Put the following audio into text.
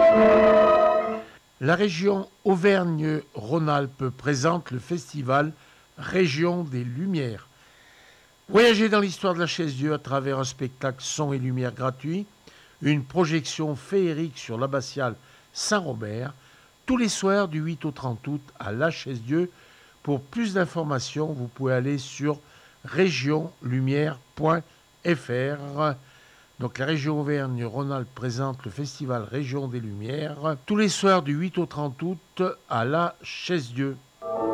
La région Auvergne-Rhône-Alpes présente le festival Région des Lumières. Voyagez dans l'histoire de la Chaise-Dieu à travers un spectacle son et lumière gratuit, une projection féerique sur l'abbatiale Saint-Robert, tous les soirs du 8 au 30 août à la Chaise-Dieu. Pour plus d'informations, vous pouvez aller sur regionlumière.fr. Donc la région Auvergne-Rhône-Alpes présente le festival Région des Lumières tous les soirs du 8 au 30 août à la Chaise-Dieu.